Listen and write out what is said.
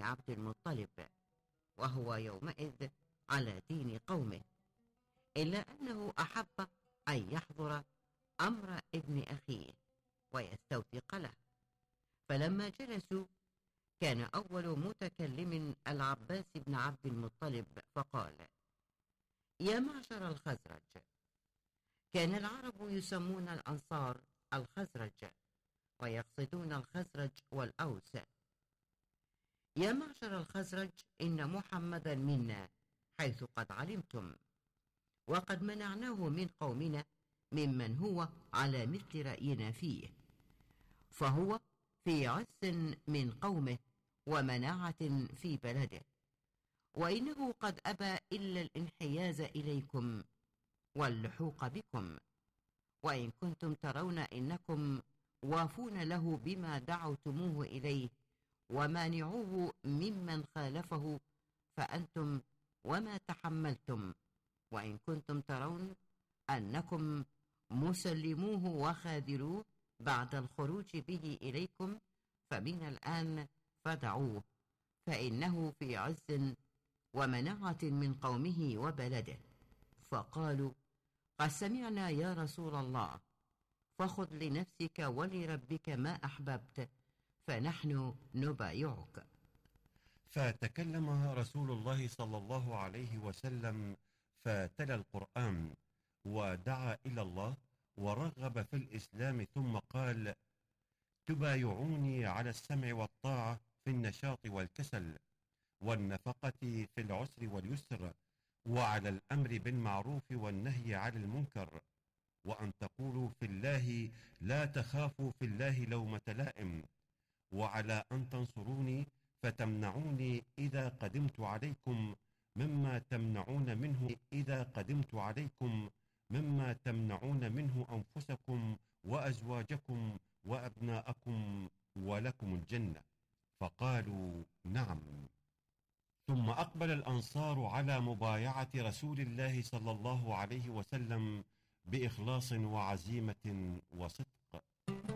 عبد المطلب، وهو يومئذ على دين قومه، إلا أنه أحب أن يحضر أمر ابن أخيه ويستوثق له. فلما جلسوا كان أول متكلم العباس بن عبد المطلب، فقال: يا معشر الخزرج. كان العرب يسمون الأنصار الخزرج، ويقصدون الخزرج والأوس. يا معشر الخزرج، إن محمدا منا، حيث قد علمتم، وقد منعناه من قومنا ممن هو على مثل رأينا فيه، فهو في عز من قومه ومناعة في بلده، وإنه قد أبى إلا الانحياز إليكم واللحوق بكم، وإن كنتم ترون إنكم وافون له بما دعوتموه إليه ومانعوه ممن خالفه، فأنتم وما تحملتم، وإن كنتم ترون أنكم مسلموه وخاذلوه بعد الخروج به إليكم، فمن الآن فدعوه، فإنه في عز ومنعة من قومه وبلده. فقالوا: قد سمعنا يا رسول الله، فخذ لنفسك ولربك ما أحببت، فنحن نبايعك. فتكلم رسول الله صلى الله عليه وسلم فتلا القرآن ودعا إلى الله ورغب في الإسلام، ثم قال: تبايعوني على السمع والطاعة في النشاط والكسل، والنفقة في العسر واليسر، وعلى الأمر بالمعروف والنهي عن المنكر، وأن تقولوا في الله لا تخافوا في الله لومة لائم، وعلى أن تنصروني فتمنعوني إذا قدمت عليكم مما تمنعون منه أنفسكم وأزواجكم وأبناءكم ولكم الجنة. فقالوا: نعم. ثم أقبل الأنصار على مبايعة رسول الله صلى الله عليه وسلم بإخلاص وعزيمة وصدق.